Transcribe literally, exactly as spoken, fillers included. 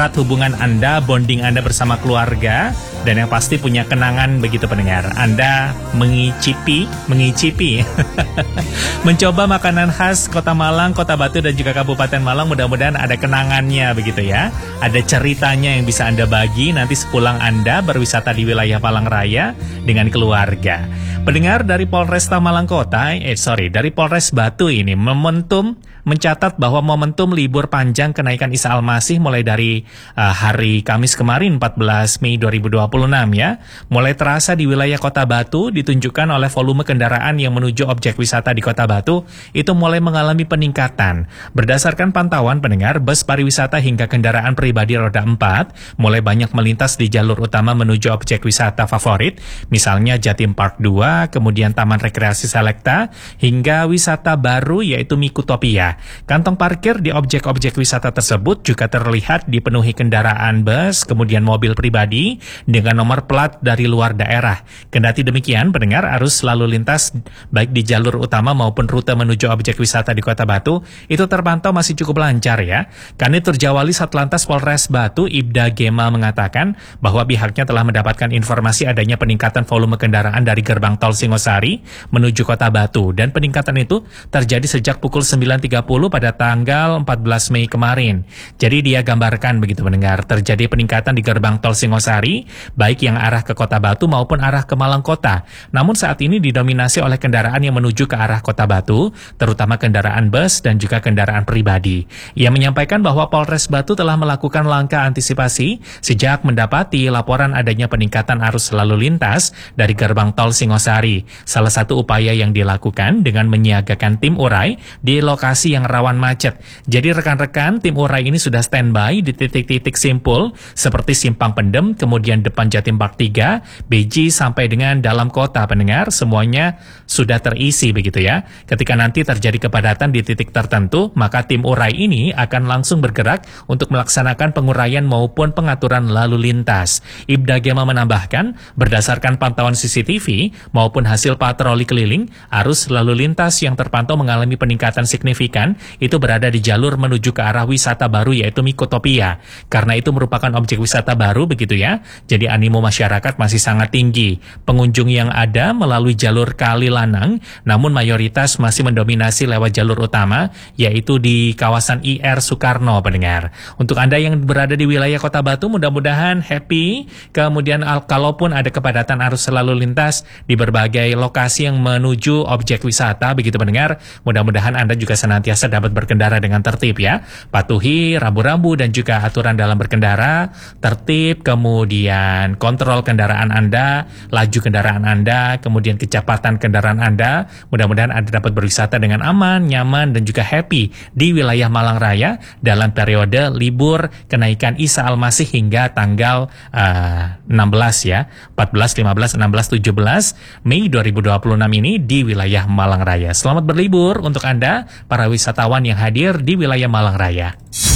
erat hubungan Anda, bonding Anda bersama keluarga, dan yang pasti punya kenangan begitu pendengar. Anda mengicipi, mengicipi, mencoba makanan khas Kota Malang, Kota Batu, dan juga Kabupaten Malang. Mudah-mudahan ada kenangannya begitu ya. Ada ceritanya yang bisa Anda bagi nanti sepulang Anda berwisata di wilayah Malang Raya dengan keluarga. Pendengar, dari Polresta Malang Kota, eh sorry, dari Polres Batu ini, momentum mencatat bahwa momentum libur panjang kenaikan Isa Al-Masih mulai dari uh, hari Kamis kemarin empat belas Mei dua ribu dua puluh enam ya, mulai terasa di wilayah Kota Batu, ditunjukkan oleh volume kendaraan yang menuju objek wisata di Kota Batu itu mulai mengalami peningkatan. Berdasarkan pantauan pendengar, bus pariwisata hingga kendaraan pribadi roda empat mulai banyak melintas di jalur utama menuju objek wisata favorit, misalnya Jatim Park dua, kemudian Taman Rekreasi Selekta, hingga wisata baru yaitu Mikutopia. Kantong parkir di objek-objek wisata tersebut juga terlihat dipenuhi kendaraan bus, kemudian mobil pribadi dengan nomor plat dari luar daerah. Kendati demikian, pendengar, arus lalu lintas baik di jalur utama maupun rute menuju objek wisata di Kota Batu itu terpantau masih cukup lancar ya. Kanit Turjawali Satlantas Polres Batu, Ibda Gema, mengatakan bahwa pihaknya telah mendapatkan informasi adanya peningkatan volume kendaraan dari gerbang tol Singosari menuju Kota Batu, dan peningkatan itu terjadi sejak pukul sembilan tiga puluh pada tanggal empat belas Mei kemarin. Jadi dia gambarkan begitu mendengar, terjadi peningkatan di gerbang tol Singosari, baik yang arah ke Kota Batu maupun arah ke Malang Kota. Namun saat ini didominasi oleh kendaraan yang menuju ke arah Kota Batu, terutama kendaraan bus dan juga kendaraan pribadi. Ia menyampaikan bahwa Polres Batu telah melakukan langkah antisipasi sejak mendapati laporan adanya peningkatan arus lalu lintas dari gerbang tol Singosari. Salah satu upaya yang dilakukan dengan menyiagakan tim urai di lokasi yang rawan macet. Jadi rekan-rekan, tim urai ini sudah standby di titik-titik simpul seperti Simpang Pendem, kemudian depan Jatim Park tiga, B J sampai dengan dalam kota. Pendengar, semuanya sudah terisi begitu ya. Ketika nanti terjadi kepadatan di titik tertentu, maka tim urai ini akan langsung bergerak untuk melaksanakan penguraian maupun pengaturan lalu lintas. Ibda Gema menambahkan, berdasarkan pantauan C C T V maupun hasil patroli keliling, arus lalu lintas yang terpantau mengalami peningkatan signifikan itu berada di jalur menuju ke arah wisata baru yaitu Mikutopia. Karena itu merupakan objek wisata baru begitu ya, jadi animo masyarakat masih sangat tinggi. Pengunjung yang ada melalui jalur Kali Lanang, namun mayoritas masih mendominasi lewat jalur utama yaitu di kawasan I R Soekarno, pendengar. Untuk Anda yang berada di wilayah Kota Batu, mudah-mudahan happy. Kemudian kalaupun ada kepadatan arus lalu lintas di berbagai lokasi yang menuju objek wisata begitu pendengar, mudah-mudahan Anda juga senantiasa dapat berkendara dengan tertib ya. Patuhi rambu-rambu dan juga aturan dalam berkendara, tertib, kemudian kontrol kendaraan Anda, laju kendaraan Anda, kemudian kecepatan kendaraan Anda. Mudah-mudahan Anda dapat berwisata dengan aman, nyaman, dan juga happy di wilayah Malang Raya dalam periode libur kenaikan Isa Al-Masih hingga tanggal uh, enam belas ya, empat belas, lima belas, enam belas, tujuh belas Mei dua ribu dua puluh enam ini di wilayah Malang Raya. Selamat berlibur untuk Anda, para wisatawan yang hadir di wilayah Malang Raya.